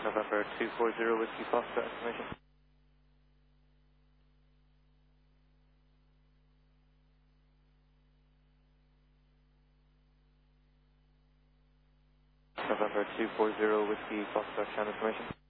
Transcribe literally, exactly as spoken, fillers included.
November two four zero Whiskey Foxtrot information. November two four zero Whiskey Foxtrot Channel information.